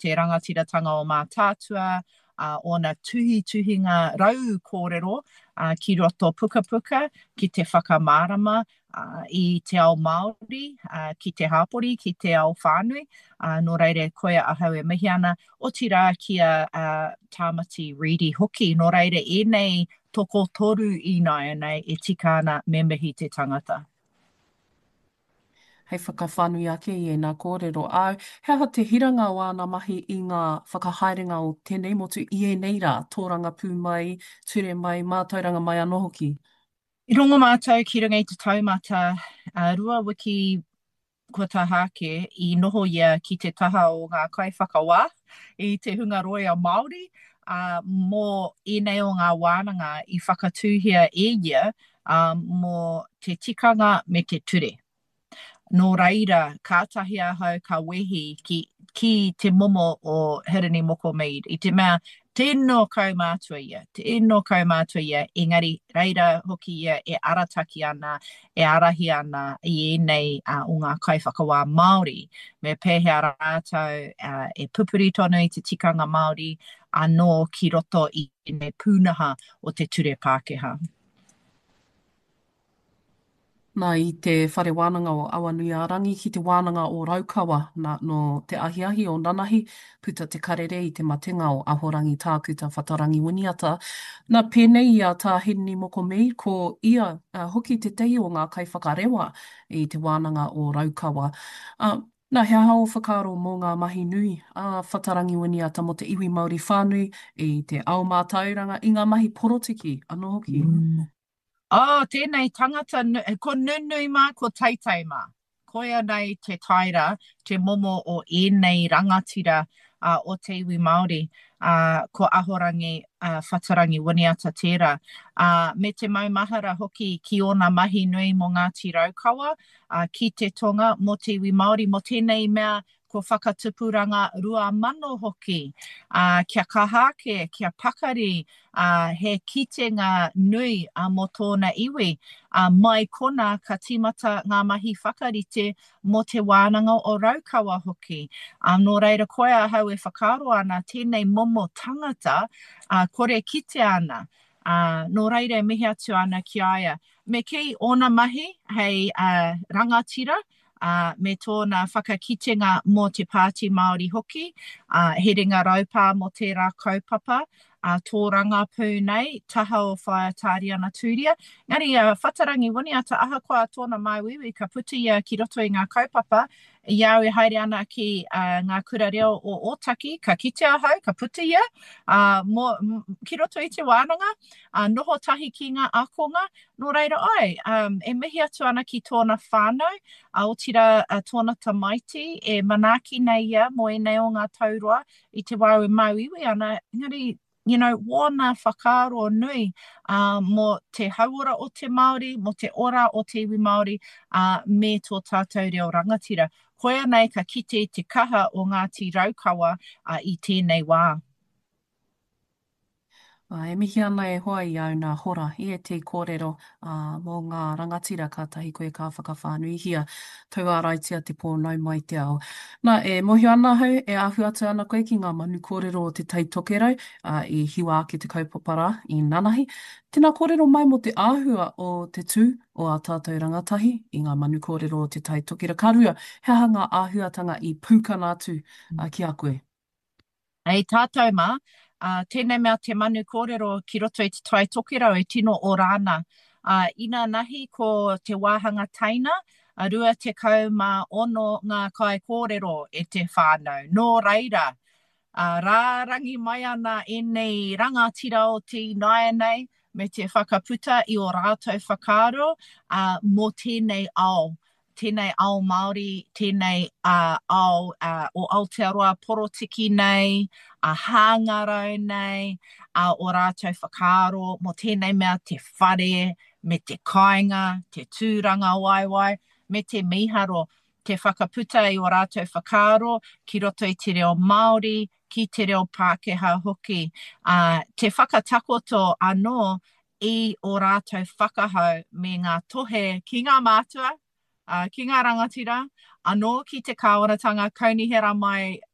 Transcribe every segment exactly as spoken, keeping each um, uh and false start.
te rangatiratanga o mā tātua, uh, o na tuhi tuhinga rau kōrero uh, ki roto puka puka, ki te whakamārama uh, i te ao Māori, uh, ki te hāpori, ki te ao whānui. Uh, nō reire, koia ahau e mihi ana, o tira kia uh, tāmati Reedy hoki. Nō reire, e nei toko toru i nai nei e tika ana me mihi te tangata. Hei whakawhanui ake i e nā kōrero au. Hea ha te hiranga o āna mahi i ngā whakahaerenga o tēnei motu i e nei rā, tōranga pū mai, ture mai, mātauranga mai anō hoki. I rongo mātou ki runga i te taumata, uh, rua wiki kua tā hake i noho ia ki te taha o ngā kaiwhakawā i te hungaroia Māori, uh, mō ēnei o ngā wānanga i whakatūhia e ia uh, mō te tikanga me te ture. Nō reira, kātahi ahau ka wehi ki, ki te momo o Hirini Moko Maid. I te mea, tēnō kau mātua ia, tēnō kau mātua ia, engari reira hoki ia e arataki ana, e arahi ana i ēnei uh, o ngā kaiwhakawā Māori. Me pēhea rātou uh, e pupuri tonu i te tikanga Māori, anō ki roto i ēnei pūnaha o te ture Pākehā. Nā i te whare wānanga o Awanuiārangi ki te wānanga o Raukawa nā, no te ahiahi o Nanahi, puta te karere i te matenga o Ahorangi Tākuta Whatarangi Winiata. Nā pēnei ia tā Hirini Moko Maid, ko ia uh, hoki te tehi o ngā kaiwhakarewa i te wānanga o Raukawa. Uh, nā hea hao whakaro mō ngā mahi nui a uh, Whatarangi Winiata mo te iwi Māori whānui i te ao mātauranga i ngā mahi porotiki anō hoki. Mm. Oh, tēnei tangata, ko nunui mā, ko taitai mā. Koia nei te taira, te momo o ēnei rangatira uh, o te iwi Māori, uh, ko Ahorangi uh, Whatarangi Winiata tērā. Uh, me te maumahara hoki ki ona mahi nui mo Ngāti Raukawa, uh, ki te tonga mo te iwi Māori, mo tēnei mea ko whakatupuranga rua mano hoki, uh, kia kahake, kia pakari, uh, he kitenga nui uh, mo tōna iwi, uh, mai kona ka timata ngā mahi whakarite mo te wānanga o Raukawa hoki. Uh, nō reira koea hau e whakaro ana tēnei momo tangata, uh, kore kite ana. Uh, nō reira e mihi atu ana ki aia. Me kei ona mahi, hei uh, rangatira, Uh, me tōna whakakitenga mō te Pāti Māori hoki, uh, he ringa raupā mō tērā kaupapa, uh, tō ranga pū nei, taha o whaia tāri ana tūria. Ngari, uh, Whatarangi Winiata aha koa tōna mai wiwi, ka puta ia ki roto i ngā kaupapa, i au e haere ana ki uh, ngā kura reo o Ōtaki, ka kite ahau, ka puta ia, uh, mo, ki roto i te wānanga, uh, noho tahi ki ngā akonga, no reira ai, um, e mihi atu ana ki tōna whānau, a o tira uh, tōna tamaiti, e manaki nei ia, mo e nei o ngā taurua, i te wau e mauiwi ana, ngari, you know, wāna whakaro nui uh, mo te hauora o te Māori, mo te ora o te iwi Māori, uh, me tō tātou reo rangatira. Koia nei ka kite te kaha o Ngāti Raukawa uh, i tēnei wā. Uh, e mihi ana e hoa i au nā hora i e te kōrero uh, mō ngā rangatira kātahi koe kā whakawhānui hia tau āraitia te pōnau mai te ao. Nā, e mohi ana hau, e ahu atu ana koe ki ngā manu kōrero o te tai tokerau uh, i hiwa ake te kaupapara i Nanahi. Tēnā kōrero mai mo te āhua o te tū o a tātou rangatahi i ngā manu kōrero o te tai tokera. Karua, hea ngā āhuatanga i pūkana atu uh, ki a koe. Ei tātou mā, Uh, tēnei mea te manu kōrero ki roto i te tai tokerau e tino o rāna. Uh, ina nahi ko te wāhanga taina, a rua te kau mā ono ngā kai kōrero e te whānau. Nō reira, uh, rārangi mai ana e nei rangatira o te inaia nei, me te whakaputa i o rātou whakaro uh, mō tēnei ao. Tēnei ao Māori, tēnei uh, ao uh, o Aotearoa porotiki nei, a uh, hāngarau nei, uh, o rātou whakaro, mo tēnei mea te whare, me te kāinga, te tūranga waiwai, me te miharo, te whakaputa i o rātou whakaro, ki roto i te reo Māori, ki te reo Pākehā hoki. Uh, te whakatakoto anō i o rātou whakahau me ngā tohe ki ngā mātua, Uh, ki ngā rangatira, anō ki te kāoratanga, kaunihera mai uh,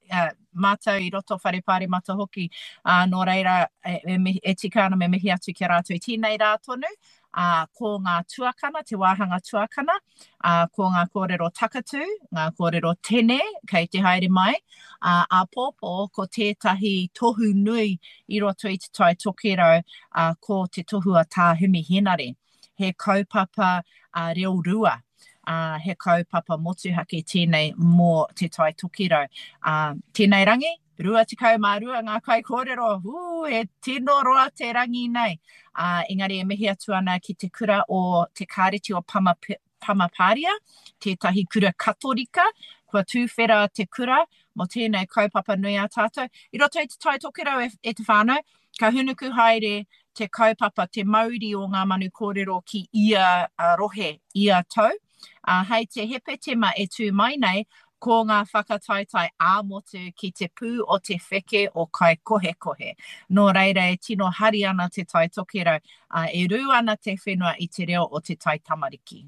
mātou i roto wharepare mata hoki. Uh, nō reira, e, e, me- e tika ana me mihi atu ki rātou i tēnei rā tonu, uh, ko ngā tuakana, te wāhanga tuakana, uh, ko ngā kōrero takatū, ngā kōrero tene, kei te haere mai, uh, a pōpō ko tētahi tohu nui i roto i te tai tokero uh, ko te tohua tāhimi henare. He kaupapa uh, reo rua. Uh, he kaupapa motuhake tēnei mō te tai tokero. Uh, tēnei rangi, rua te kau mā rua ngā kai kōrero. Uu, e tino roa te rangi nei. Uh, engari e mihi atu ana ki te kura o te kāreti o Pama, Pamaparia, tētahi kura katorika, kua tūwhera te kura, mo tēnei kaupapa nui a tātou. I roto i te tai tokero e, e te whānau, ka hunuku haere te kaupapa, te mauri o ngā manu kōrero ki ia uh, rohe, ia tau. Uh, hei te hepe tema e tū mai nei, ko ngā whakataitai āmotu ki te pū o te wheke o kai kohe kohe. Nō reira e tino hari ana te tai tokero, uh, e rū ana te whenua i te reo o te tai tamariki.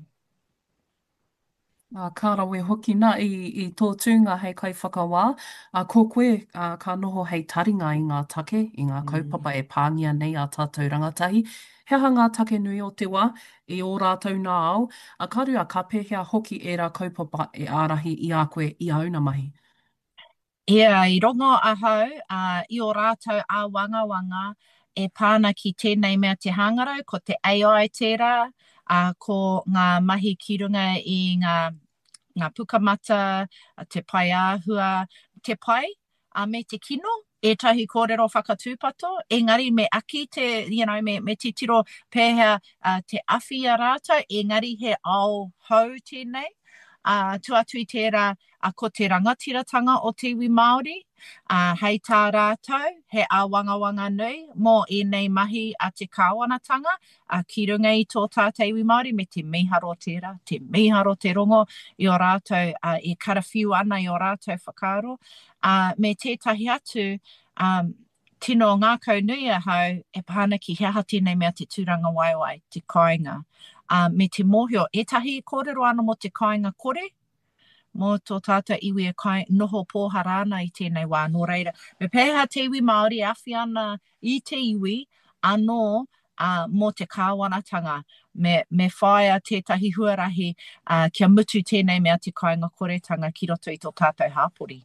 Uh, kārawe hoki nā i, i tō tūnga hei kai whakawā. Uh, ko koe uh, ka noho hei taringa i ngā take, i ngā kaupapa e pāngia nei a tātou rangatahi. He aha ngā take nui o te wā, i ō rātou nā au. A karua ka pēhea hoki e rā kaupapa e ārahi i a koe i auna mahi. Ia, yeah, i rongo a hau, uh, i o rātou a wanga wanga, e pāna ki tēnei mea te hangarau, ko te A I tērā, uh, ko ngā mahi ki runga i ngā, ngā pukamata, te pai āhua, te pai, a me te kino, e tahi kōrero whakatūpato, engari me aki te, you know, me, me te tiro pēhea uh, te awhi a rātou, engari he ao hau tēnei, uh, tu atu i tērā, a ko te rangatiratanga o te iwi Māori, uh, hei tā rātou, he a wanga wanga nui, mō e nei mahi a te kāwanatanga, a ki runga i tō tātai iwi Māori, me te miharo tērā, te miharo te rongo, i o rātou, uh, e karawhiu ana i o rātou whakaaro, uh, me tētahi atu, um, tino ngā kau nui a hau, e pāna ki hea tēnei mea te tūranga waiwai, te kāinga, uh, me te mōhio, e tahi kōrero ana mo te kāinga kore, mō tō tātou iwi e kai noho pōhara ana i tēnei wā nō reira. Me pēha te iwi Māori awhi ana i te iwi anō uh, mō te kāwanatanga me, me whaia tētahi huarahi uh, kia mutu tēnei mea te kāinga koretanga ki roto i tō tātou hāpori.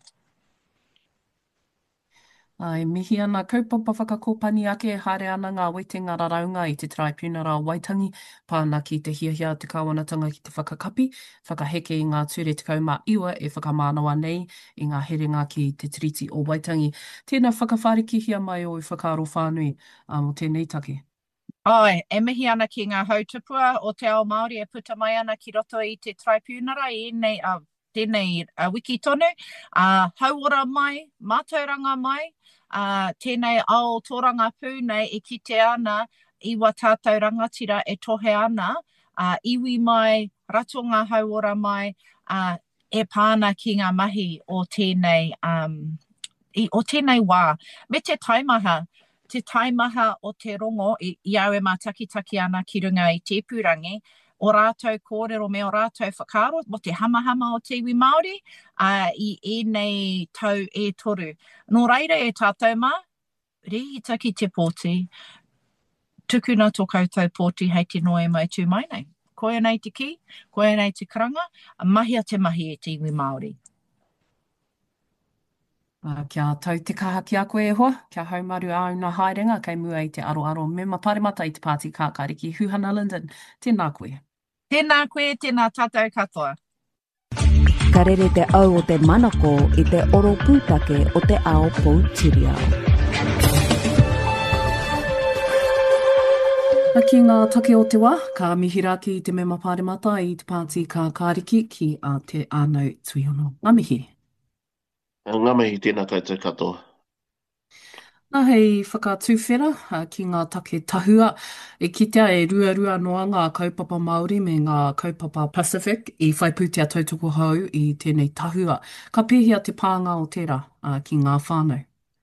Ai, mihi ana kaupapa whakakōpani ake haere ana ngā wetenga raraunga i te Traipuna rā Waitangi, pāna ki te hiahia te kāwanatanga ki te whakakapi, whakaheke i ngā ture te kaumā iwa e whakamānawa nei i ngā herenga ki te tiriti o Waitangi. Tēnā whakawharikihia mai o i whakaaro whānui um, o tēnei take. Oi, e mihi ana ki ngā hautupua o te ao Māori e puta mai ana ki roto i te Traipunara i nei, uh, tēnei uh, wiki tonu, uh, hauora mai, mātauranga mai, Uh, tēnei ao tōranga pū nei e kite ana iwa tātou rangatira e tohe ana, uh, iwi mai, ratonga hauora mai, uh, e pāna ki ngā mahi o tēnei, um, i, o tēnei wā. Me te taimaha, te taimaha o te rongo, i, i au e mā takitaki ana ki runga i te purangi, o rātou kōrero me o rātou whakaaro, mo te hamahama o te iwi Māori, uh, i ēnei tau e toru. Nō reira e tātou mā, rehita ki te pōti, tukuna tō koutou pōti hei te noe mai tū mai nei. Koia nei te ki, koia nei te karanga, mahia te mahi e te iwi Māori. Uh, kia tau te kaha ki a koe e hoa, kia haumaru a una haerenga, kei mua i te aroaro me maparemata i te pāti kākāriki Huhana Linden. Tēnā koe. Tēnā koe, tēnā tātou katoa. Ka rere te au o te manako i te oro pūtake o te ao Poutireo. A ki ngā take o te wā, ka mihira ki te mema pāremata i te pāti kākāriki ki a te ānau tuiono. Ngā mihi. Ngā mihi tēnā koutou katoa. Nā hei whakatūwhera uh, ki ngā take tahua, e kitea e ruarua noa ngā kaupapa Māori me ngā kaupapa Pacific i whaiputia tautoko hau i tēnei tahua. Ka pēhea te pānga o tērā uh, ki ngā whānau.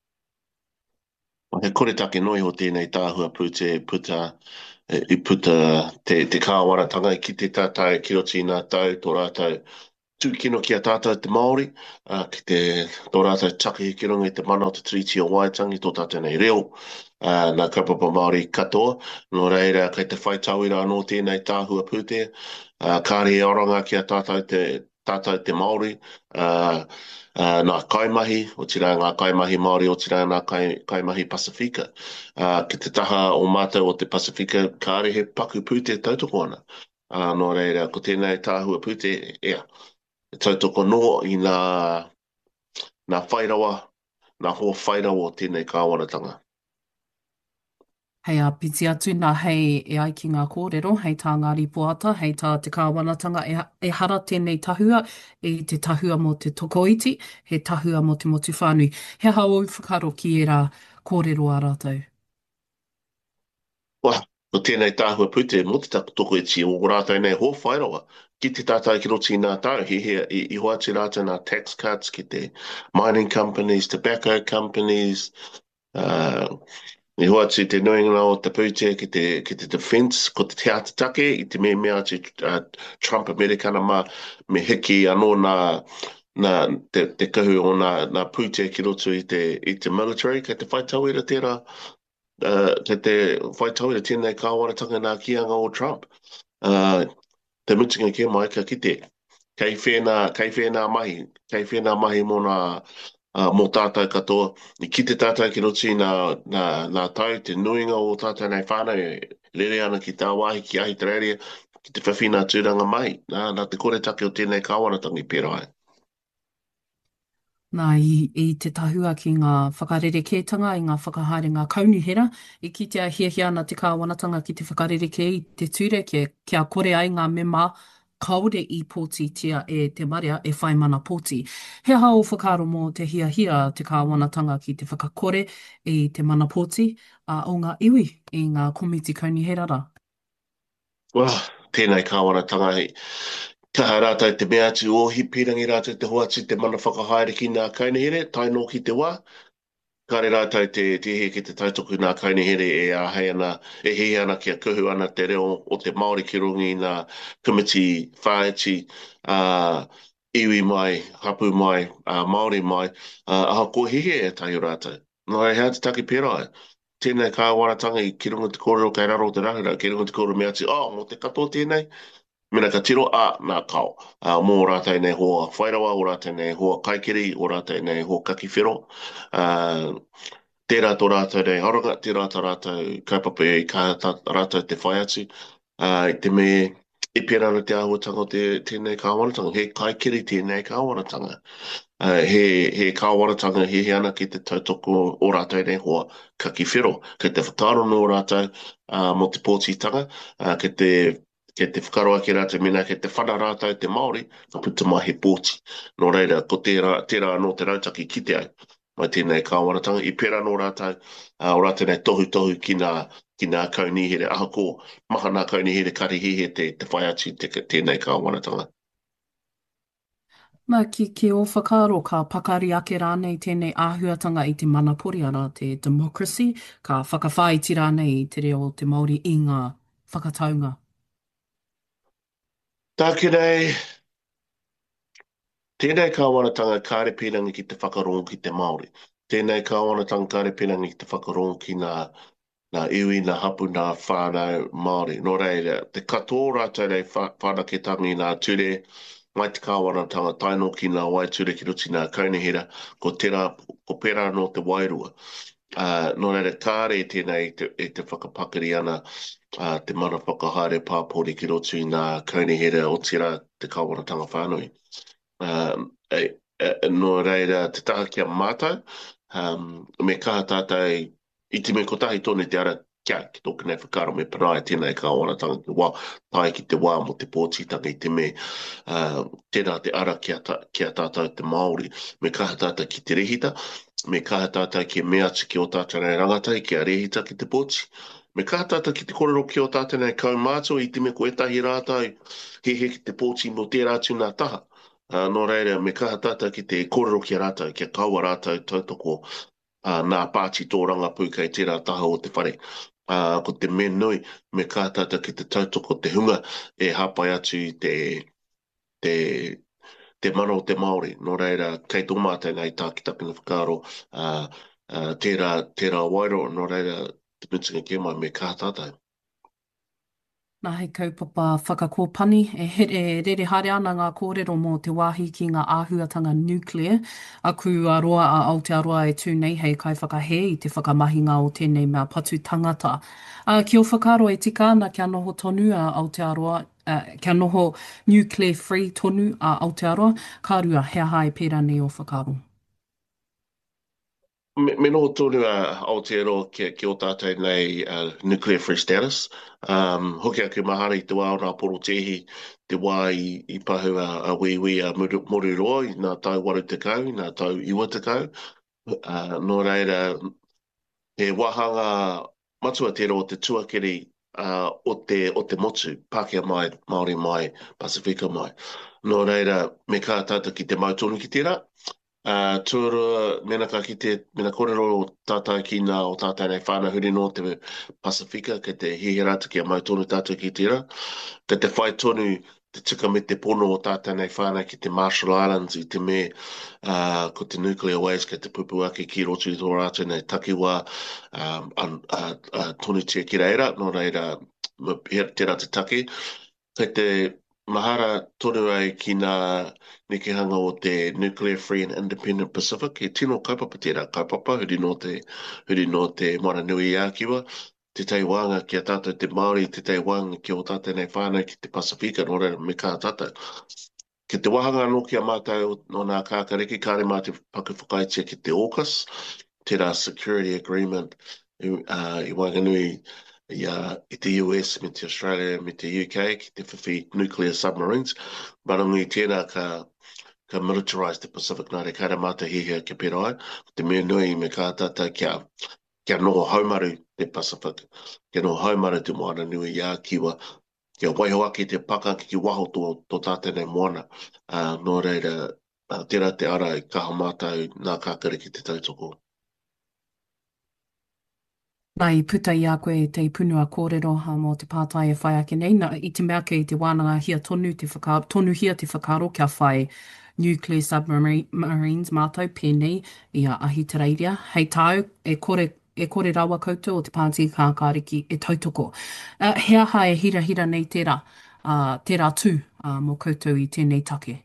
He kore take noi o tēnei tāhua pute puta, i puta te, te kāwaratanga ki te tātai ki roti nā tau, tō rātou tūkino ki a tātou te Māori, uh, ki te tō rātou take ki runga i te mana o te Treaty o Waitangi, tō tātou nei reo, uh, nā kaupapa Māori katoa, nō reira kei te whaitauira anō tēnei tāhua pūtea, uh, kāre e oranga ki a tātou te, tātou te Māori, uh, uh, nā kaimahi, o tira ngā kaimahi Māori, o tira ngā kai, kaimahi Pasifika. Uh, ki te taha o mātou o te Pasifika, kāre he paku pūtea tautoko ana. Uh, nō reira, ko tēnei tāhua pūtea, ea. E tautoko noa i nā, nā whairawa, nā hoa whairawa o tēnei kāwanatanga. Hei a piti atu nā hei e ai ki ngā kōrero, hei tā ngā ripoata, hei tā te kāwanatanga e, e hara tēnei tahua, e te tahua mo te tokoiti, he tahua mo te motu whānui. He hao whakaro ki e rā kōrero a rātou. Wah, ko tēnei tāhua pute, mo te toko e ti o rātai nei hoa whairawa. Ki te tātai ki roti nā tāu, he he i, i hoa te rātai nā tax cuts ki te mining companies, tobacco companies, uh, i hoa te te nuinga o te pute ki te, ki te defense, ko te te atatake, i te mea mea te uh, Trump Americana ma me hiki anō nā nā te, te kahu o nā, nā pute ki roto i te, i te military, ka te whaitauira tērā, uh, te te whaitauira tēnei kāwanatanga nā kianga o Trump. Uh, te mutinga kia mai ka kite. Kei whenā, kei whenā mahi, kei whenā mahi mō nā, uh, mō tātou katoa. I ki te tātou ki roti nā, nā, nā tau, te nuinga o tātou nei whānau, rere ana ki tā wāhi, ki ahi te rere, ki te whawhina tūranga mai. Nā, nā te kore take o tēnei kāwanatanga i pērai. Nā, i, i te tahua ki ngā whakarerekētanga, i ngā whakahaere ngā kaunihera, i ki te ahiahia ana te kāwanatanga ki te whakarereke i te ture, kia, kia kore ai ngā mema kaore i pōti tia e te marea e whai mana pōti. He hao whakaro mō te hiahia te kāwanatanga ki te whakakore i te mana pōti, a o ngā iwi i ngā komiti kaunihera rā. Wah, tēnei kāwanatanga hei. Kaha rātai te mea atu o hipirangi rātai te hoati te mana whakahaere ki ngā kainahere, tai no ki te wā. Kāre rātai te, te he ki te taitoku ngā kainahere e ahei ana, e hei ana kia kuhu ana te reo o te Māori ki rungi ngā committee whaeti, uh, iwi mai, hapu mai, uh, Māori mai, uh, aha ko hehe e tahi rātai. No hei hea te taki pērai. Tēnei kāwaratanga i ki runga te kōrero kai raro te rahira, ki runga te kōrero mea ati, oh, mo te katoa tēnei, Mena ka tiro a nā kao. Uh, mō rātai nei hoa whairawa, o rātai nei hoa kaikiri, o rātai nei hoa kakiwhero. Uh, tērā tō rātai nei horanga, tērā tō rātai kaupapa i ka rātai te whai atu. Uh, te me i pēra na te āhuatanga o te, tēnei kāwanatanga. He kaikiri tēnei kāwanatanga. Uh, he, he kāwanatanga he he ana ki te tautoko o rātai nei hoa kakiwhero. Kei te whakaro no rātai uh, mo te pōtitanga, uh, kei te Kei te whakaroa ki rātou mena, kei te whana rātou te Māori, ka puta mai he pōti. Nō reira, ko tērā, tērā anō te rautaki ki te au. Mai tēnei kāwanatanga, i pēra nō rātou, uh, o rātou nei tohu tohu ki nā, ki nā kaunihere. Aha ko, maha nā kaunihere karihihe te, te whai atu te, tēnei kāwanatanga. Nā, ki, ki o whakaro, ka pakari ake rānei tēnei āhuatanga i te manapori ana, te democracy, ka whakawhaiti rānei i te reo te Māori i ngā whakataunga. Tāke nei, tēnei kāwanatanga kāre pērangi ki te whakarongo ki te Māori. Tēnei kāwanatanga kāre pērangi ki te whakarongo ki nā, nā iwi, nā hapu, nā whānau Māori. Nō reira, te katoa rātou rei whānaketangi nā ture, mai te kāwanatanga taino ki nā wai ture ki ruti nā kaunihera, ko tērā, ko pērā no te wairua. Uh, nō reira, kāre tēnei te, e te whakapakari ana, Uh, te mana whakahaere pāpori ki rotu i nā kaunihera o tira te kāwanatanga whānui. Uh, e, e, no reira te taha kia mātou, um, me kaha tātou i te me kotahi tōne te ara kia ki tōku nei whakaro me parai tēnei kāwanatanga ki wā, tai ki te wā mo te pōtitanga i te me uh, tēnā te ara kia, ta, kia tātou te Māori, me kaha tātou ki te rehita, me kaha tātou ki mea tiki o tātou nei rangatai ki a rehita ki te pōti, me kaha tātou ki te korero ki o tātou nei kaumātua i te me ko etahi rātou he he ki te pōti mo tērā tū nā taha. Uh, no reira, me kaha tātou ki te korero ki a rātou, ki a kaua rātou tautoko uh, nā pāti tō rangapū kei tērā taha o te whare. Uh, ko te menui, me kaha tātou ki te tautoko te hunga e hapai atu i te, te te mana o te Māori. Nō reira, kei tō mātai ngai tākitaki na whakaaro, uh, uh, tērā, tērā wairo, nō reira, te mitinga ke mai me kātātai. Nā hei kaupapa whakakōpani, e, he, e rere haere ana ngā kōrero mō te wāhi ki ngā āhuatanga nuclear, aku a roa a Aotearoa e tū nei hei kai whakahe i te whakamahinga o tēnei mea patu tangata. Uh, ki o whakaro e tika ana kia noho tonu a Aotearoa, uh, kia noho nuclear free tonu a Aotearoa, ka rua hea hae pērā nei o whakaro. Me, me no tonu a Aotearoa ki, ki o tātai nei uh, nuclear free status. Um, hoki ake mahara i te wā o nā porotehi, te wā i, i pahu a, a wiwi a Moriroa, i nā tau waru te kau, i nā tau iwa te kau. Uh, no reira, he wahanga matua tero o te tuakeri uh, o, te, o te motu, Pākehā mai, Māori mai, Pasifika mai. No reira, me kā tātou ki te mautonu ki tērā. Uh, Tūrua, mena ka ki te, mena kōrero o tātai ki nā o tātai nei whāna huri no te Pasifika, ke te hihirata ki a mautonu tātou ki tira. Ka te whai tonu, te tika me te pono o tātai nei whāna ki te Marshall Islands i te me, uh, ko te nuclear waste, ke te pupuake ki rotu i tō rātou nei takiwa, um, an, uh, uh, tonu tia ki reira, no reira, tērā te take. Kei te mahara tonu ai ki nā nikihanga o te Nuclear Free and Independent Pacific, e tino kaupapa tērā kaupapa, huri no te, huri no te Moana Nui i Ākiwa, te tei wanga ki a tātou te Māori, te tei wanga ki o tātou nei whānau ki te Pasifika, no reira me kā tātou. Ki te wahanga anō ki a mātou no nā kākariki, kāre mā te paku whakaitia ki te AUKUS, tērā Security Agreement, uh, i Wanganui, ia i te U S, me te Australia, me te U K, ki te whiwhi nuclear submarines. Marangi tēnā ka, ka militarize the Pacific, nā re kaira māta hihia ki pera ai. Te mea nui me kā tātou kia, kia noho haumaru te Pacific, kia noho haumaru te Moana Nui i Ākiwa, kia waiho ake te paka ki waho tō, tō tātou nei moana. Uh, no reira, uh, tērā te ara i kaha mātou nā kākare ki te tautoko. Nai puta i a koe te punua kōrero ha mō te pātai e whai ake nei. Na, i te mea kei te wānanga hia tonu, te whaka, tonu hia te whakaro kia whai nuclear submarines mātou pēnei i a ahi te reiria. Hei tāu, e kore, e kore rawa koutou o te pāti kākāriki e tautoko. Uh, hea hae hira hira nei tērā, uh, tērā tū uh, mō koutou i tēnei take.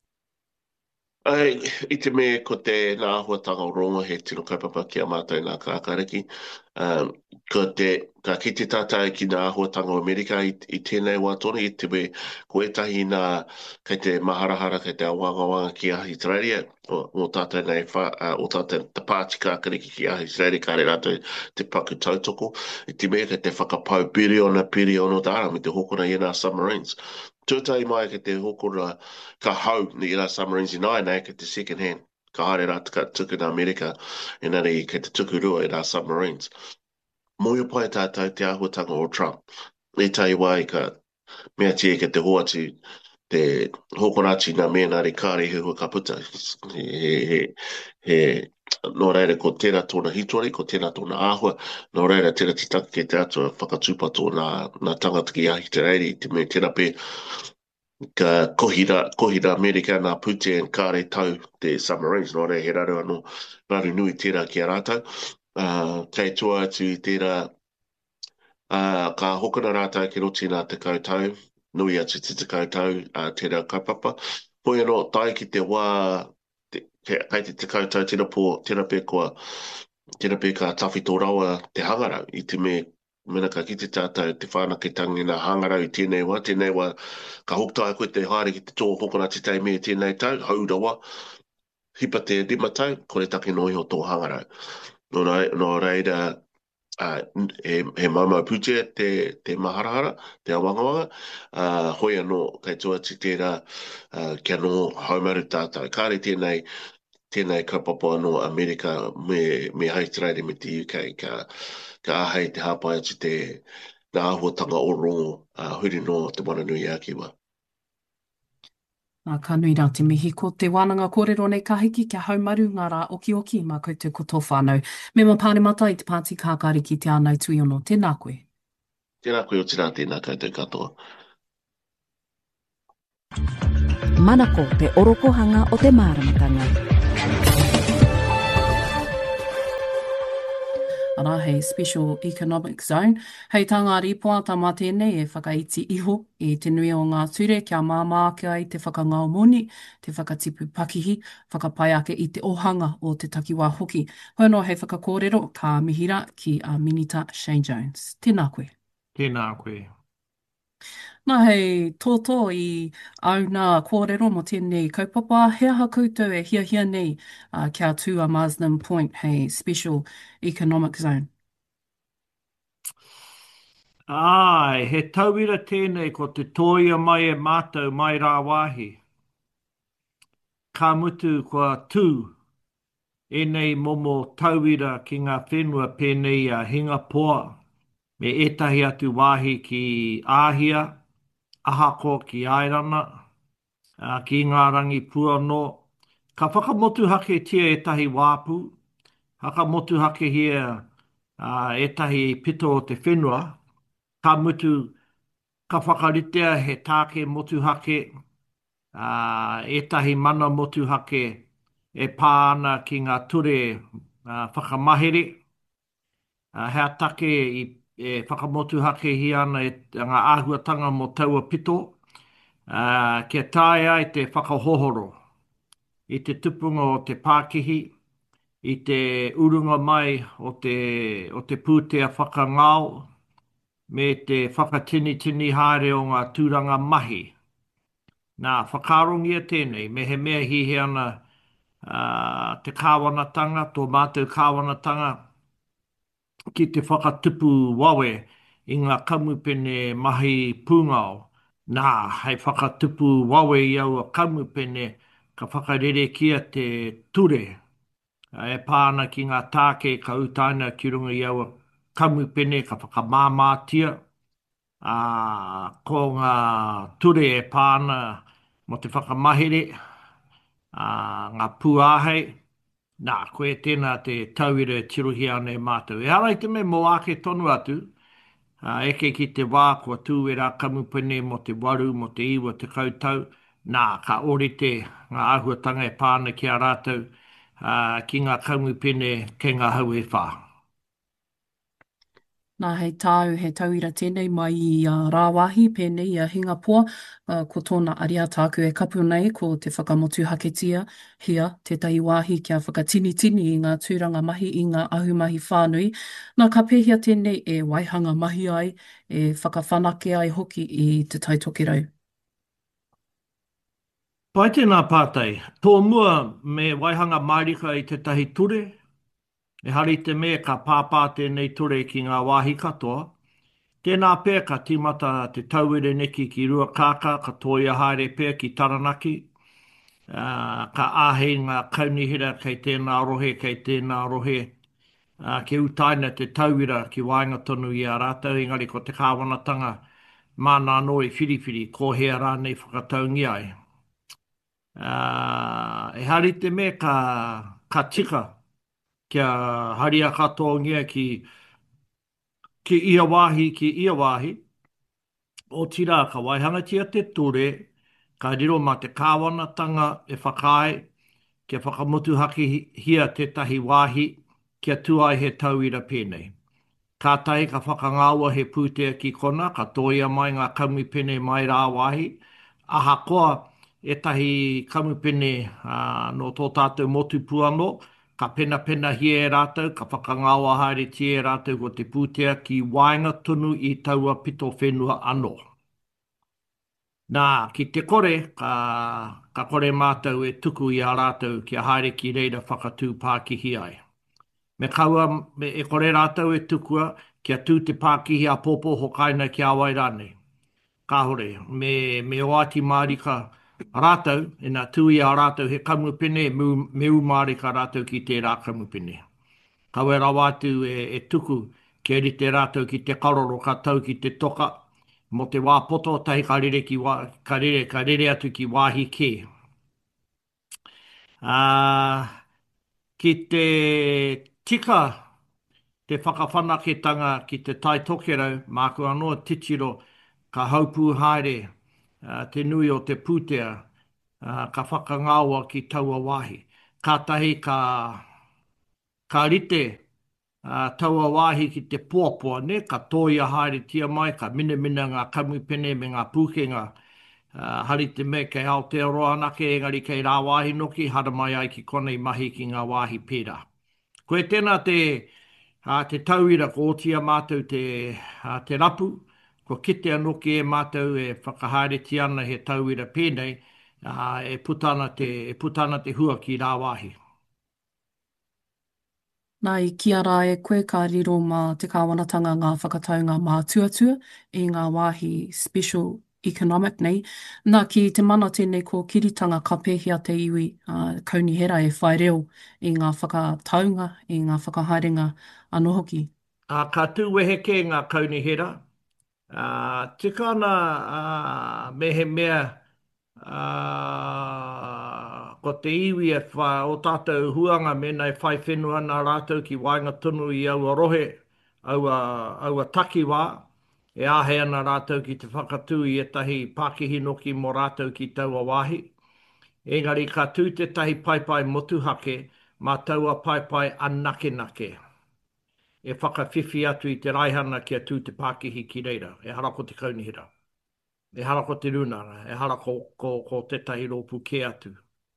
Ai, i te me ko te nā ahuatanga o rongo he tino kaupapa ki a mātou nā kākariki. Um, ko te, ka ki te tātai ki nā ahuatanga o Amerika i, i tēnei wā tonu, i te me ko etahi nā, kei te maharahara, kei te awanga-wanga ki ahi Australia, o, o tātai nei wha, uh, o tātai te pāti kākariki ki ahi Australia, kāre rātou te paku tautoko. I te me kei te whakapau piriona, piriona tāra me te hokona i nā submarines. Tūtai mai ke te hokora ka hau ni ira submarines i nai nei ke te second hand. Ka haere rā tika tuku na Amerika, e nari ke te tuku rua i rā submarines. Moio pai tātou te ahuatanga o Trump. E tai wai ka mea tia ke te hoatu, te hokorachi na mea nari kāre hua ka puta. He, he, he, no reira ko tēnā tōna hitori, ko tēnā tōna āhua, no reira tēnā titaka ke te atua whakatupa tōna nā tangata ki ahi te reiri, te me tēnā pē ka kohira, kohira Amerika nā pute en kāre tau te submarines, no reira he raru anō raru nui tērā ki a rātau. Uh, kei tua atu i tērā, uh, ka hokona rātau ki roti nā te kautau, nui atu te te kautau, uh, tērā kaupapa. Hoi anō, tai ki te wā, kei te te kautau tēnā pō, tēnā pē koa, tēnā pē ka tawhi tō rawa te hangarau, i te me, mena ka ki te tātou, te whānaketangi nā hangarau i tēnei wā, tēnei wā, ka hoktai koe te haere ki te tō hokona te tei me tēnei tau, haurawa, hipa te rima tau, kore take no iho tō hangarau. No, no reira, uh, he, he maumau pute te, te maharahara, te awangawanga, uh, hoi anō, kei tua ti tērā, uh, kia no haumaru tātou. Kāre tēnei, tēnei kaupapa anō Amerika me, me Australia me te U K, ka, ka ahei te hāpai atu te nā ahuatanga o rongo, uh, huri no te Moana Nui i Ākiwa. Nā ka nui rā te mihi, ko te wānanga kōrero nei ka hiki kia haumaru ngā rā oki oki mā koutou ko tō whānau. Me mā pāre mata i te pāti kākāriki te ānau tui ono. Tēnā koe. Tēnā koe o tina tēnā koutou katoa. Manako te orokohanga o te māramatanga. Ara hei Special Economic Zone. Hei tanga ripoa ta mā tēnei e whakaiti iho e te nui o ngā ture kia māmā kia i te whakangao moni, te whakatipu pakihi, whakapai ake i te ohanga o te takiwā hoki. Hono hei whakakōrero ka mihira ki a Minita Shane Jones. Tēnā koe. Tēnā koe. Nā hei tōtō i au nā kōrero mo tēnei kaupapa, he aha koutou e hia hia nei uh, kia tū a Marsden Point, hei Special Economic Zone. Ai, he tauira tēnei ko te tōia mai e mātou mai rā wāhi. Ka mutu kua tū e nei momo tauira ki ngā whenua pēnei a Hingapoa me etahi atu wāhi ki Āhia, Ahako ki Airana, uh, ki ngā rangi puano. Ka whakamotu hake tia etahi wāpu, haka motu hake hia uh, etahi pito o te whenua, ka mutu ka whakaritea he tāke motu hake, uh, etahi mana motu hake e pāna ki ngā ture uh, whakamahere. Uh, hea take i e whakamotu hake hi ana e ngā āhuatanga mo taua pito, uh, kia tae ai te whakahohoro, i te tupunga o te Pākihi, i te urunga mai o te, o te pūtea whakangao, me te whakatini tini haere o ngā tūranga mahi. Nā, whakarongia tēnei, me he mea hi he ana uh, te kāwanatanga, tō mātou kāwanatanga, ki te whakatupu wawe i ngā kamupene mahi pūngao. Nā, hei whakatupu wawe i aua kamupene ka whakarere kia te ture. E pāna ki ngā tāke ka utaina ki runga i aua kamupene ka whakamāmātia. Uh, ko ngā ture e pāna mo te whakamahere, uh, ngā pūāhei. Nā, koe tēnā te tauira e tiruhi ana e mātou. E harai te me mo ake tonu atu, uh, eke ki te wā kua tūwera kamupene mo te waru, mo te iwa, te kautau. Nā, ka orite ngā āhuatanga e pāna ki a rātou, uh, ki ngā kamupene ke ngā hau e whā. Nā hei tāu he tauira tēnei mai i uh, Rāwahi pēnei a Hingapoa, uh, ko tōna aria tāku e kapu nei ko te whakamotu haketia hia tētahi wāhi kia whakatini tini i ngā tūranga mahi i ngā ahumahi whānui. Nā ka pēhia tēnei e waihanga mahi ai, e whakawhanake ai hoki i te taitokirau. Pai tēnā pātai, tō mua me waihanga mairika i te tahi ture, e hari te mea ka pāpā tēnei ture ki ngā wāhi katoa. Tēnā pēr ka timata te tauire neki ki rua kāka, ka tōia haere pēr ki Taranaki. Uh, ka āhei ngā kaunihira kei tēnā rohe, kei tēnā rohe. Uh, ke utaina te tauira ki wainga tonu i a rātau, engari ko te kāwanatanga mānā noi whiriwhiri, ko hea rānei whakataungi ai. Uh, e hari te mea ka, ka tika, kia haria katoa ngia ki, ki ia wāhi, ki ia wāhi, o tira ka waihangatia te ture, ka riro ma te kāwanatanga e whakai, kia whakamotu haki hia te tahi wāhi, kia tuai he tauira pēnei. Ka tai ka whakangaua he pūtea ki kona, ka toia mai ngā kamupene mai rā wāhi, aha koa e tahi kamupene uh, no tō tātou motu puano, ka pena pena hi e rātou, ka whakangaua haere ti e rātou ko te pūtea ki wainga tunu i taua pito whenua anō. Nā, ki te kore, ka, ka kore mātou e tuku i a rātou ki a haere ki reira whakatū Pākihi ai. Me kaua me e kore rātou e tukua kia tū te Pākihi a popo hokaina ki a Wairane. Ka hore, me, me oati mārika rātou, e nā tui a rātou he kamupene, me umārika rātou ki te rā kamupene. Kawe rawatu e, e tuku ke ri te rātou ki te karoro ka tau ki te toka, mo te wāpoto tahi ka rere, ki wā, ka rere, ka rere atu ki wāhi ke. Uh, ki te tika te whakawhanaketanga ki te tai tokerau, māku anō titiro ka haupū haere, uh, te nui o te pūtea, uh, ka whakangaua ki taua wāhi. Ka tahi ka, ka rite uh, taua wāhi ki te puapua, ne? Ka tōia haere tia mai, ka mine mina ngā kamupene me ngā pūkenga. Uh, hari te me kei Aotearoa anake, engari kei rā wāhi noki, hara mai ai ki konei mahi ki ngā wāhi pērā. Koe tēnā te, uh, te tauira ko otia mātou te, uh, te rapu, ko kite anoki e mātou e whakahaere ti ana he tauira pēnei, uh, e, putana te, e putana te hua ki rā wāhi. Nai, ki ara e koe ka riro mā te kāwanatanga ngā whakataunga mā tuatua i ngā wāhi special economic nei. Nā ki te mana tēnei ko kiritanga ka pēhia te iwi uh, kaunihera e whai reo i ngā whakataunga, i ngā whakahaerenga anō hoki. Uh, ka tūwehe ke ngā kaunihera. Uh, tikana uh, me he mea uh, ko te iwi e wha, o tātou huanga mena e whai whenua nā rātou ki wainga tunu i aua rohe, aua, aua takiwā. E ahe ana rātou ki te whakatū i etahi Pākihi noki mō rātou ki taua wāhi. Engari ka tū te tahi paipai motuhake mā taua paipai anake nake. E whakawhiwhi atu i te raihana kia tū te Pākihi ki reira. E harako te kaunihira. E harako te runara. E harako ko, ko te tahi rōpu ke atu.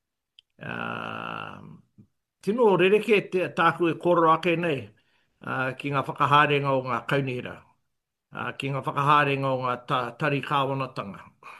Uh, tino rereke te tāku e koro ake nei uh, ki ngā whakaharenga o ngā kaunihira. Uh, ki ngā whakaharenga o ngā ta, tari kāwanatanga.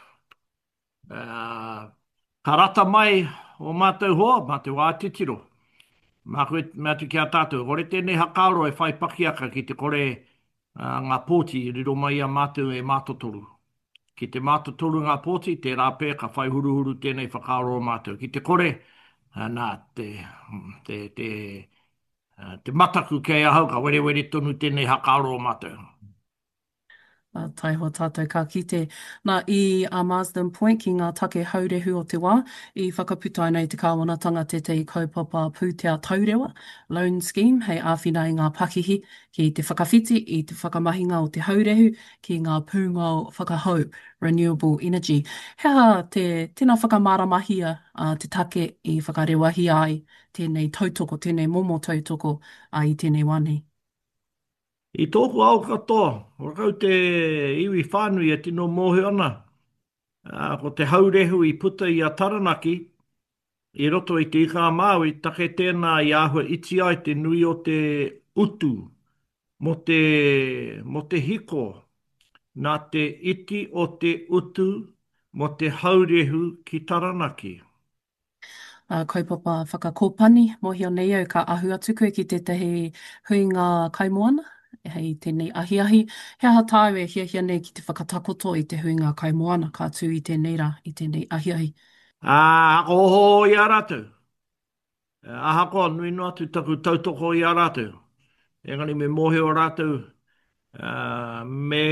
Uh, ka rata mai o mātou hoa, mātou ātitiro. Mā koe mātou ki a tātou. Kore tēnei hakaaro e whai pakiaka ki te kore uh, ngā pōti riro mai a mātou e mātotoru. Ki te mātotoru ngā pōti, te rāpē ka whai huruhuru tēnei whakaaro o mātou. Ki te kore, uh, nā, te, te, te, uh, te mataku kei ahau, ka were were tonu tēnei hakaaro o mātou. Uh, taiho tātou ka kite. Nā, i a Marsden Point ki ngā take haurehu o te wā, i whakaputai nei te kāwanatanga te te kaupapa pūtea taurewa, loan scheme, hei āwhina i ngā pakihi, ki te whakawhiti i te whakamahinga o te haurehu, ki ngā pūnga o whakahau, renewable energy. Hea te tēnā whakamaramahia uh, te take i whakarewahi ai, tēnei tautoko, tēnei momo tautoko ai tēnei wane. I tōku au katoa, o kau te iwi whānui e tino mōhe ana. Uh, ko te haurehu i puta i a Taranaki, i roto i te ika Māui, take tēnā i āhua iti ai te nui o te utu, mo te, mo te hiko, nā te iti o te utu, mo te haurehu ki Taranaki. Uh, kaupapa whakakōpani, mohio nei au ka ahu atu koe ki te tehi huinga kaimoana. Hei tēnei ahiahi, hea hatāu e hia hia nei ki te whakatakoto i te huinga kaimoana, ka tū i tēnei rā, i tēnei ahiahi. Ah, ako ho i a rātou. Aha koa nui no atu taku tautoko i a rātou. Engari me mohe o rātou, uh, me,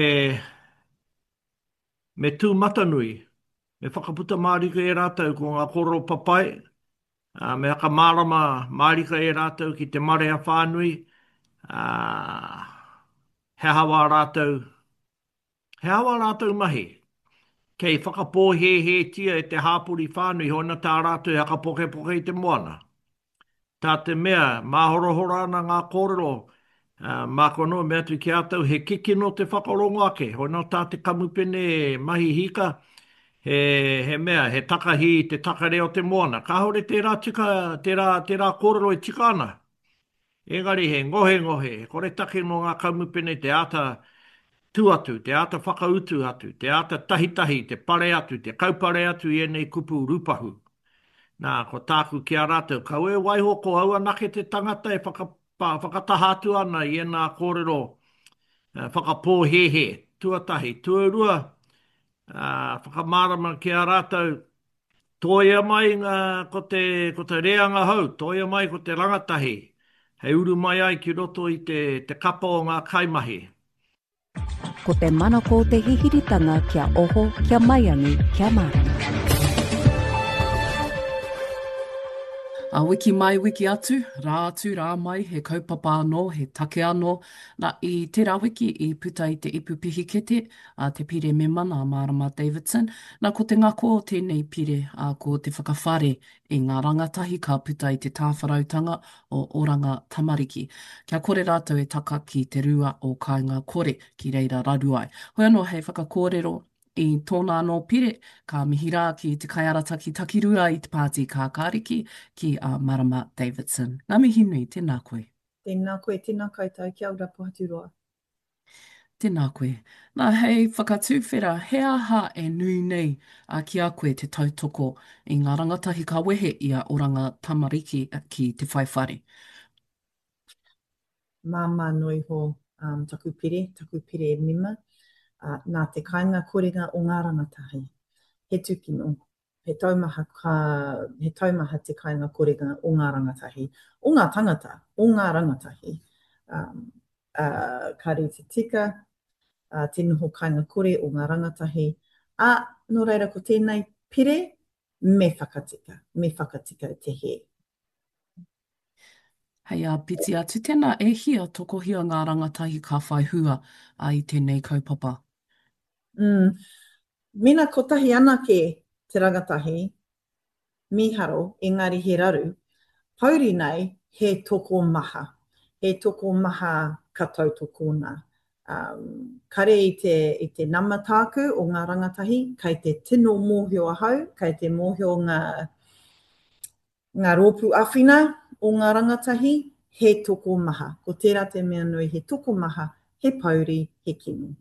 me tū matanui, me whakaputa mārika e rātou ko ngā koro papai, uh, me haka mārama mārika e rātou ki te marea whānui, uh, he hawa rātou, he hawa rātou mahi. Kei whakapō he he tia e te hāpuri whānui, hona tā rātou haka poke poke i te moana. Tā te mea, māhorohora ana ngā kōrero, uh, mā kono mea tu ki ātou he kiki no te whakarongo ake, hona tā te kamupene mahi hika, he, he mea, he takahi te takareo te moana. Ka hore te rā, tika, te rā, te rā kōrero e tika ana. Engari he ngohe ngohe, kore take no ngā kamupene te ata tu atu, te ata whakautu atu, te ata tahi tahi, te pare atu, te kaupare atu i enei kupu rupahu. Nā, ko tāku ki a rātou, kau e waiho ko aua nake te tangata e whakapa, whakatahatu ana i enā kōrero uh, whakapō he he, tuatahi, tuarua, uh, whakamārama ki a rātou, toia mai ngā, ko te, ko te reanga hau, toia mai ko te rangatahi, hei uru mai ai ki roto i te, te kapa o ngā kaimahi. Ko te manako te hihiritanga kia oho, kia maiangi, kia marama. A wiki mai, wiki atu, rā atu, rā mai, he kaupapa anō, he take anō. Nā i tērā wiki i puta i te ipu pihi kete, a te pire me mana a Marama Davidson. Nā ko te ngako o tēnei pire, a ko te whakawhare i ngā rangatahi ka puta i te tāwharautanga o Oranga Tamariki. Kia kore rātou e taka ki te rua o kāinga kore ki reira raruai. Hoi anō hei whakakōrero i tōna anō pire, ka mihi rā ki te kaiarata ki takirua i te pāti ka kāriki ki a Marama Davidson. Ngā mihi nui, tēnā koe. Tēnā koe, tēnā koutou, kia ora Pohaturoa. Tēnā koe. Nā hei whakatūwhera, he aha e nui nei a ki a koe te tautoko i ngā rangatahi ka wehe ia Oranga Tamariki ki te whaiwhare. Māma noi ho um, taku pire, taku pire e mima. Uh, nā te kāinga korenga o ngā rangatahi. He tukino, he taumaha, ka, he taumaha te kāinga korenga o ngā rangatahi. O ngā tangata, o ngā rangatahi. Um, uh, ka re te tika, uh, te noho kāinga kore o ngā rangatahi. A, no reira ko tēnei pire, me whakatika, me whakatika te he. Hei a piti atu tēnā e hia tokohia ngā rangatahi ka whai hua a i tēnei kaupapa. Mm. Mina kotahi anake te rangatahi, miharo, engari he raru, pauri nei he toko maha. He toko maha katau tokona. Um, kare i te, i te nama tāku o ngā rangatahi, kai te tino mōhio ahau, kai te mōhio ngā, ngā rōpu awhina o ngā rangatahi, he toko maha. Ko tērā te mea nui, he toko maha, he pauri, he kinu.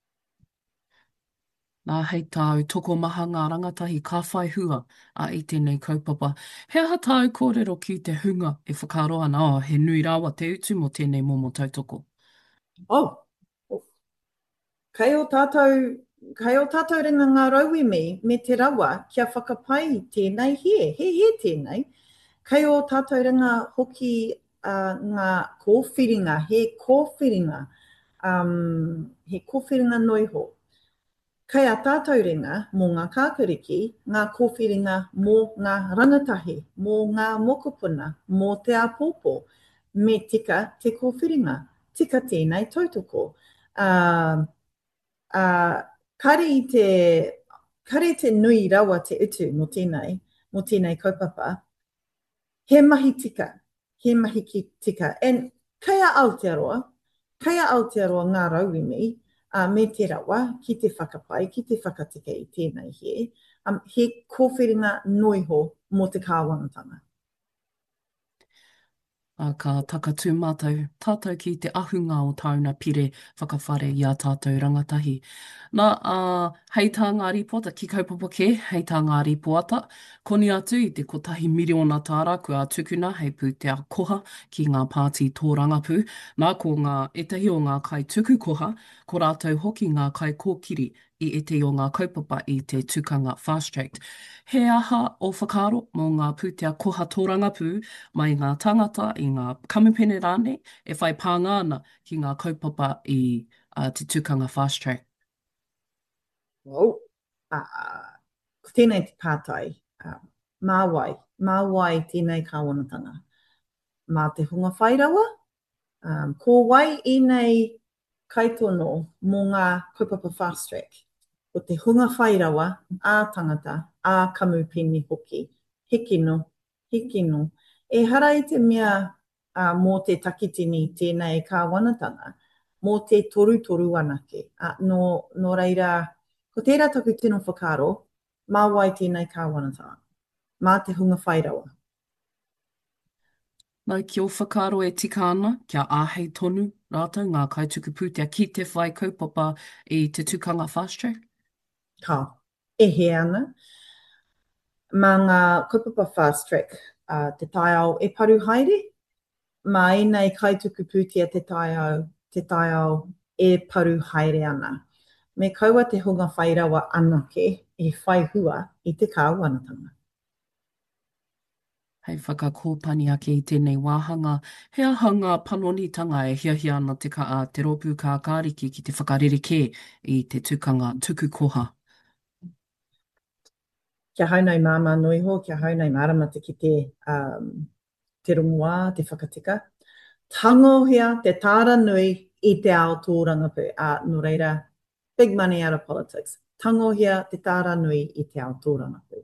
Nā hei tāu toko maha ngā rangatahi ka whai hua a i tēnei kaupapa. He aha tāu kōrero ki te hunga e whakaro ana, oh, he nui rawa te utu mo tēnei momo tautoko. Oh, oh. Kai o tātou, kai o tātou ringa ngā rauwi me, me te rawa kia whakapai tēnei he, he he tēnei. Kai o tātou ringa hoki uh, ngā kōwhiringa, he kōwhiringa, um, he kōwhiringa noiho. Kai a tātou ringa mō ngā kākariki, ngā kōwhiringa mō ngā rangatahi, mō ngā mokopuna, mō te apōpō, me tika te kōwhiringa, tika tēnei tautoko. Uh, uh, kare i te, kare te nui rawa te utu mo tēnei, mo tēnei kaupapa, he mahi tika, he mahi ki tika. And kai a Aotearoa, kai a Aotearoa ngā rauimi, Uh, me te rawa, ki te whakapai, ki te whakatika i tēnei he, um, he kōwhiringa noiho mō te kāwanatanga. A ka takatū mātou, tātou ki te ahunga o tauna pire whakawhare i a tātou rangatahi. Nā, uh, hei tā ngā ripota ki kaupapa ke, hei tā ngā ripota, koni atu i te kotahi miriona tāra kua tukuna hei pūtea koha ki ngā pāti tō rangapū. Nā ko ngā etahi o ngā kai tuku koha, ko rātou hoki ngā kai kōkiri i ete o ngā kaupapa i te tukanga Fast Track. He aha o whakaro mō ngā pūtea koha tō rangapū mai ngā tangata i ngā kamupene rāne e whai pāngāna ki ngā kaupapa i uh, te tukanga Fast Track. Oh, uh, ko tēnei te pātai, uh, māwai, māwai tēnei kāwanatanga. Mā te hunga whairawa, um, ko wai i nei kaitono mō ngā kaupapa Fast Track. Ko te hunga whairawa, ā tangata, ā kamupene hoki, he kino, he kino. E hara i te mea uh, mō te takitini tēnei kāwanatanga, mō te toru toru anake. Uh, no, no reira, ko tērā taku tino whakaro, mā wai tēnei kāwanatanga, mā te hunga whairawa. Nau ki o whakaro e tika ana, kia āhei tonu rātou ngā kaituku pūtea ki te whai kaupapa i te tukanga Fast Track. Ka, e he ana. Mā ngā kaupapa Fast Track, uh, te taiao e paru haere, mā i nei kaituku pūtea te taiao, te taiao e paru haere ana. Me kaua te hunga whairawa anake e whai hua i te kāwanatanga. Hei whakakōpani ake i tēnei wāhanga, he aha ngā panonitanga e hiahia ana te, ka, uh, te rōpū kā kāriki ki te whakarereke i te tukanga tuku koha. kia haunai māma nui ho, kia haunai māramata ki te, um, te rongoā, te whakatika. Tangohia te tāra nui i te ao tōranga pū. Uh, no reira, big money out of politics. Tangohia te tāra nui i te ao tōranga pū.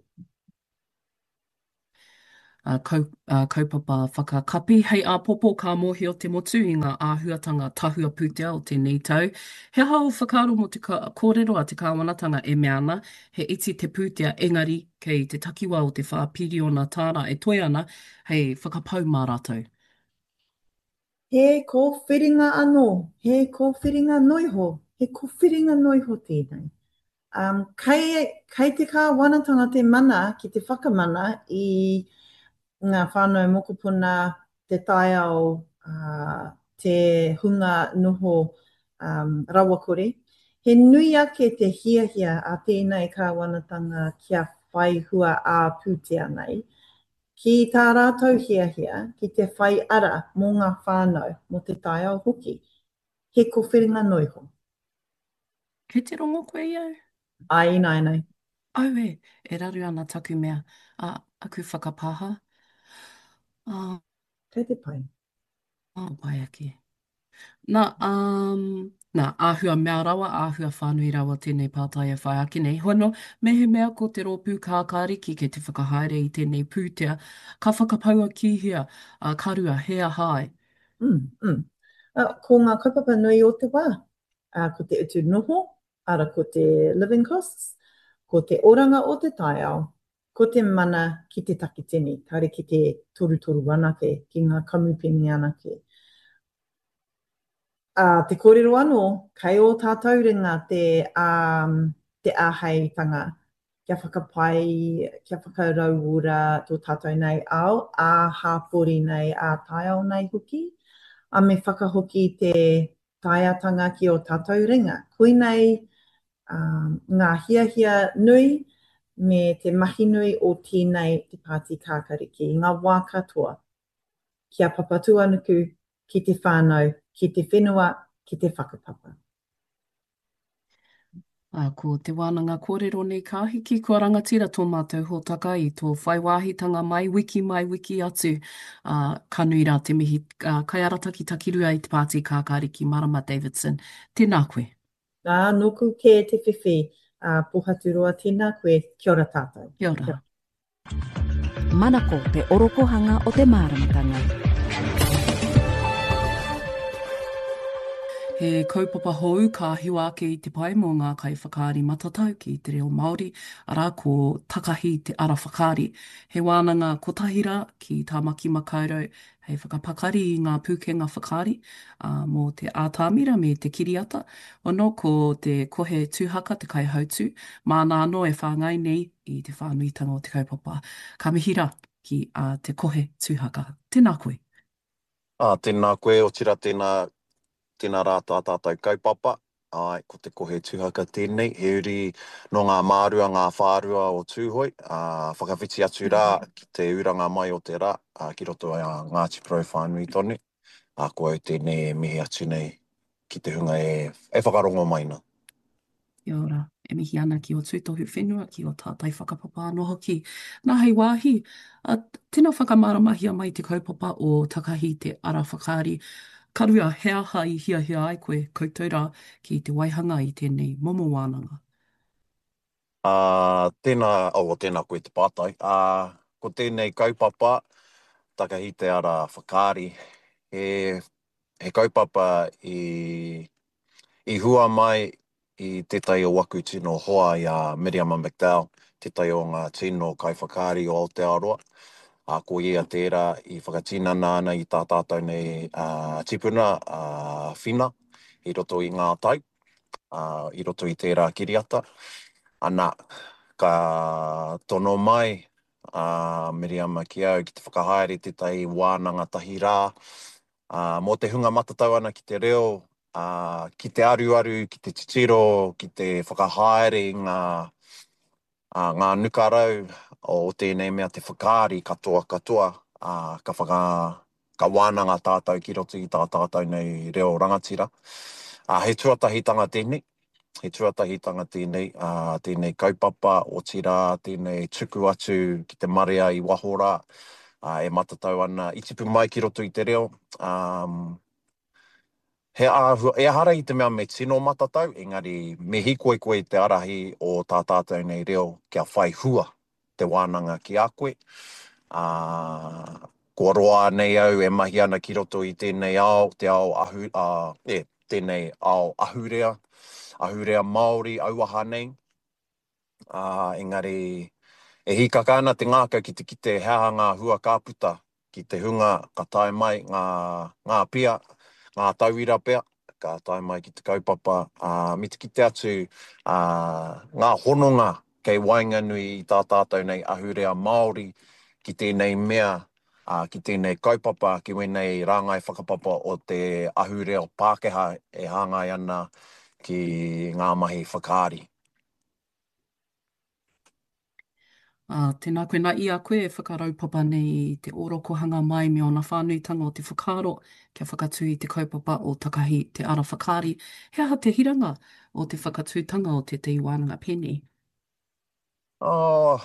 Uh, kau, uh, kaupapa whakakapi. Hei a popo ka mohi o te motu i ngā āhuatanga tahua pūtea o tēnei tau. He hao whakaaro mo te ka, kōrero a te kāwanatanga e me ana. He iti te pūtea engari kei te takiwa o te whāpiri o nā tāra e toi ana. Hei whakapau mā rātou. He kōwhiringa anō, he kōwhiringa noiho, he kōwhiringa noiho tēnei. Um, kai, kai te kāwanatanga te mana ki te whakamana i ngā whānau mokopuna, te tai ao, uh, te hunga noho um, rawakore. He nui ake te hiahia a tēnei kāwanatanga kia whai hua a pūtea nei. Ki tā rātou hiahia, ki te whai ara mō ngā whānau mo te tai ao hoki. He kōwhiringa noiho. Ke te rongo koe iau? Ai, nai, nai. Au e, e raru ana taku mea. A, aku whakapāha. Ah, Kei te pai. oh, pai ake. Nā, um, nā, āhua mea rawa, āhua whānui rawa tēnei pātai e whai ake nei. Hono, mehe mea ko te rōpū kākāriki ke te whakahaere i tēnei pūtea. Ka whakapaua kihia, uh, karua, hea hai. Mm, mm. Uh, ko ngā kaupapa nui o te wā. Uh, ko te utu noho, ara ko te living costs, ko te oranga o te tai ao, ko te mana ki te takitini, tare ki te toru-toru anake, ki ngā kamupini anake. Uh, te kōrero anō, kai o tātou ringa te, um, te āheitanga, kia whakapai, kia whakarauura tō tātou nei ao, ā hāpori nei, ā tai ao nei hoki, a me whakahoki te taiatanga ki o tātou ringa. Koinei um, ngā hiahia nui, me te mahi nui o tēnei te pāti kākariki, ngā wā katoa, kia papatu anuku ki te whānau, ki te whenua, ki te whakapapa. Uh, ko te wānanga kōrero nei ka hiki, kua rangatira tō mātou hōtaka i tō whaiwāhitanga mai wiki mai wiki atu. Uh, ka nui rā te mihi, uh, kai arataki takirua i te pāti kākāriki Marama Davidson. Tēnā koe. Nā, noku ke te whiwhi, uh, pohaturoa tēnā koe, kia ora tātou. Kia ora. Manako te orokohanga o te māramatanga. He kaupapa hou ka hiwa ake i te pai mō ngā kai whakaari matatau ki te reo Māori, arā ko takahi te ara whakaari. He wānanga kotahira ki tā maki makaurau, hei whakapakari i ngā pūkenga whakaari, uh, mō te ātāmira me te kiriata, ono ko te kohe tūhaka te kai hautu, māna anō e whāngai nei i te whānuitanga o te kaupapa. Ka mihira ki uh, te kohe tūhaka. Tēnā koe. Ah, tēnā koe, o tira tēnā tēnā rātā tātou kaupapa, ai, ko te kohe tūhaka tēnei, he uri no ngā mārua, ngā whārua o tūhoi, uh, whakawhiti atu rā ki te uranga mai o te rā, uh, ki roto a Ngāti Pro whānui tonu, uh, ko au tēnei mihi atu nei ki te hunga e, e whakarongo maina. Kia ora, e mihi ana ki o tūtohu whenua, ki o tātai whakapapa anō hoki. Nā hei wāhi, uh, tēnā whakamaramahia mai te kaupapa o takahi te ara whakaari. Karua, hea hai hia hia ai koe koutou rā ki te waihanga i tēnei momo wānanga. Uh, tēnā, oh, tēnā koe te pātai. Uh, ko tēnei kaupapa, takahi te ara whakaari, he, he kaupapa i, i hua mai i te tai o waku tino hoa i a Miriam McDowell, te tai o ngā tino kai whakaari o Aotearoa. A ko ia tērā i whakatinana ana i tā tātou nei uh, tipuna, uh, whina, i roto i ngā tai, uh, i roto i tērā kiriata. Ana, ka tono mai, uh, Miriam ki au ki te whakahaere te tai wānanga tahi rā, uh, mō te hunga matatau ana ki te reo, uh, ki te aru-aru, ki te titiro, ki te whakahaere i ngā, uh, ngā nukarau, o tēnei mea te whakaari katoa katoa, uh, ka, whaka, ka wānanga tātou ki roto i tā tātou nei reo rangatira. Uh, he tuatahitanga tēnei, he tuatahitanga tēnei, uh, tēnei kaupapa o tira, tēnei tuku atu ki te marea i wahora, uh, e matatau ana i tipu mai ki roto i te reo. Um, he ahua, e ahara i te mea me tino matatau, engari me hikoe koe te arahi o tā tātou nei reo kia whai hua te wānanga ki a koe. Uh, Kua roa nei au e mahi ana ki roto i tēnei ao, te ao ahu, uh, e, tēnei ao ahurea, ahurea Māori, auaha nei. Uh, engari, e hikaka ana te ngākau ki te kite hea ngā hua kāputa, ki te hunga ka tae mai ngā, ngā pia, ngā tauira pia, ka tae mai ki te kaupapa, uh, mi te kite atu uh, ngā hononga kei Wainganui i tā tātou nei ahurea Māori, ki tēnei mea, uh, ki tēnei kaupapa, ki wenei rāngai whakapapa o te ahurea o Pākehā e hāngai ana ki ngā mahi whakaari. Uh, tēnā koe nā i a koe e whakaraupapa nei te orokohanga mai me ona whānuitanga o te whakaaro kia whakatū i te kaupapa o takahi te ara whakaari. He aha te hiranga o te whakatūtanga o te te iwānanga pēnei? Oh,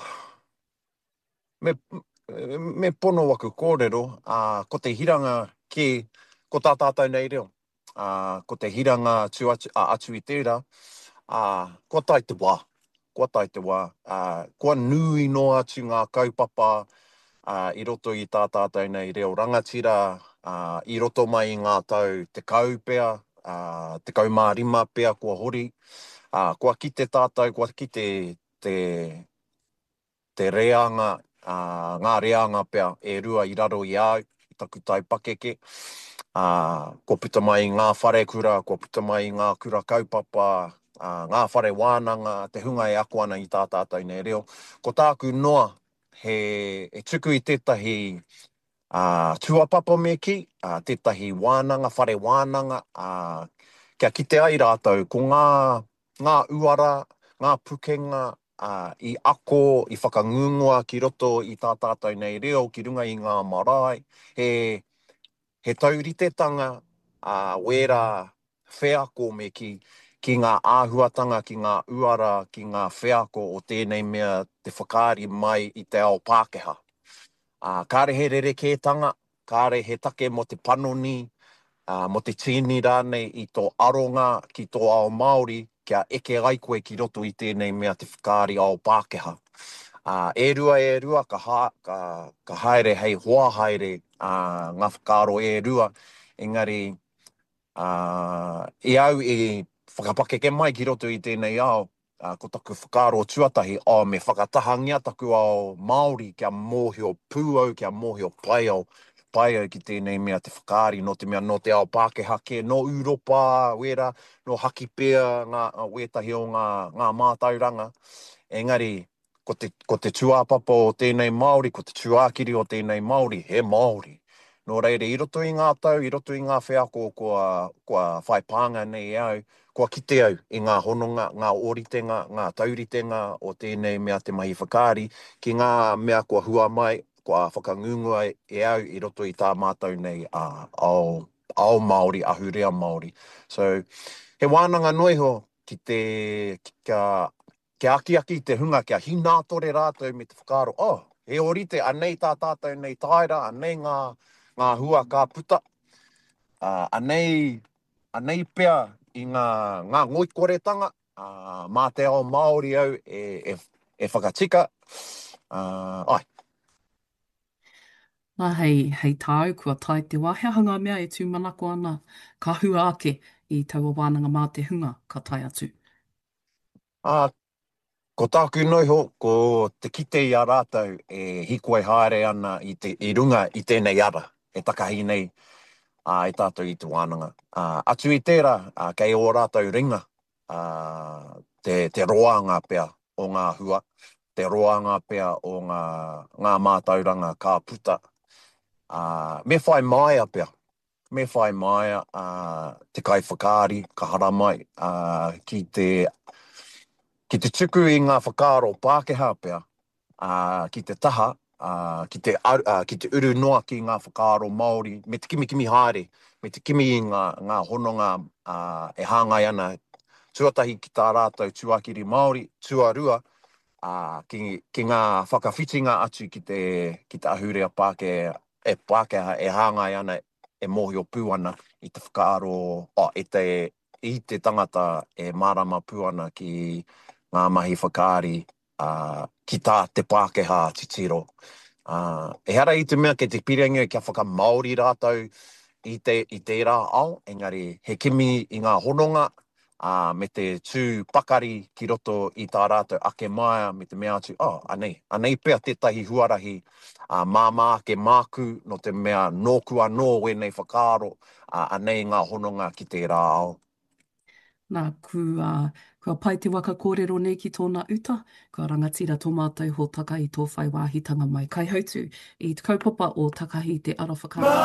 me, me pono waku kōrero, uh, ko te hiranga ki, ko tā tātou nei reo, uh, ko te hiranga atu, atu, uh, atu i tērā, uh, ko tai te wā, ko tai te wā, uh, ko nui no atu ngā kaupapa uh, i roto i tā tātou nei reo rangatira, uh, i roto mai i ngā tau te kau pea, uh, te kau mā rima pea kua hori, uh, kua ki te tātou, kua ki te, te te reanga, uh, ngā reanga pia e rua i raro i au, i taku tai pakeke. Uh, ko puta mai ngā whare kura, ko puta mai ngā kura kaupapa, uh, ngā whare wānanga, te hunga e ako ana i tā tātou nei reo. Ko tāku noa, he, he tuku i tētahi uh, tuapapa me ki, uh, tētahi wānanga, whare wānanga, uh, kia kite ai rātou, ko ngā, ngā uara, ngā pukenga, Uh, i ako, i whakangungoa ki roto i tā tātou nei reo, ki runga i ngā marae, he, he tauritetanga uh, wera wheako me ki, ki ngā āhuatanga, ki ngā uara, ki ngā wheako o tēnei mea te whakaari mai i te ao Pākehā. Uh, kāre he rerekētanga, kāre he take mo te panoni, uh, mo te tini rānei i tō aronga ki tō ao Māori, kia eke ai koe ki roto i tēnei mea te whakaari ao Pākehā. Uh, e rua e rua, ka, ha, ka, ka haere hei hoa haere uh, ngā whakaaro e rua. Engari, uh, e au e whakapakeke mai ki roto i tēnei ao, uh, ko taku whakaaro tuatahi, o me whakatahangia taku ao Māori, kia mōhio pūau, kia mōhio paiau, pai au ki tēnei mea te whakaari, no te mea no te ao Pākehā ke, no Europa, wera, no haki pēa, ngā, wētahi o ngā, ngā mātauranga. Engari, ko te, ko te tuapapa o tēnei Māori, ko te tuākiri o tēnei Māori, he Māori. No reire, i roto i ngā tau, i roto i ngā wheako kua, kua whai pānga nei au, kua kite au i ngā hononga, ngā oritenga, ngā tauritenga o tēnei mea te mahi whakaari, ki ngā mea kua hua mai, kua whakangungua e au i roto i tā mātou nei uh, ao, ao Māori, ahurea Māori. So, he wānanga noiho ki te, ki, kia, kia aki aki te hunga, kia hinatore rātou me te whakaaro, oh, he orite, anei tā tātou nei taira, anei ngā, ngā hua ka puta, uh, anei, anei pea i ngā, ngā ngoikoretanga, uh, mā te ao Māori au e, e, e whakatika, uh, ai, Nā hei, hei tāu kua tai te wā, hea hanga mea e tūmanako ana ka hua ake i taua wānanga mā te hunga ka tai atu. Uh, ko tāku noiho, ko te kite i a rātou e hikoe haere ana i, te, i runga i tēnei ara, e takahi nei uh, i tātou i te wānanga. Uh, atu i tērā, uh, kei o rātou ringa, uh, te, te roanga pea o ngā hua, te roanga pea o ngā, ngā mātauranga ka puta. Uh, me whai maia pea, me whai maia uh, te kai whakaari, ka hara mai, uh, ki te ki te tuku i ngā whakaaro Pākehā pea, uh, ki te taha, uh, ki, te, uh, ki te uru noa ki ngā whakaaro Māori, me te kimi kimi haere, me te kimi i ngā, ngā hononga uh, e hāngai ana tuatahi ki tā rātou tuakiri Māori, tuarua, uh, ki, ki ngā whakawhitinga atu ki te, ki te ahurea Pāke, e Pākehā e hāngai ana e mōhio pū ana i te whakaaro, oh, e te, i te tangata e mārama pū ana ki ngā mahi whakaari uh, ki tā te Pākehā titiro. Uh, e hara i te mea ke te pirenga kia whakamaori rātou i te, i te rā ao, engari he kimi i ngā hononga, uh, me te tū pakari ki roto i tā rātou ake maia, me te mea atu, oh, anei, anei pia tētahi huarahi, uh, māmā ke māku no te mea nōku anō wenei whakaaro, uh, anei ngā hononga ki te rā ao. Nā, ku, uh, kua pai te waka kōrero nei ki tōna uta, kua rangatira tō mātou ho Takahi tō whai wāhitanga mai. Kai hautu i te kaupapa o Takahi te ara whakaaro.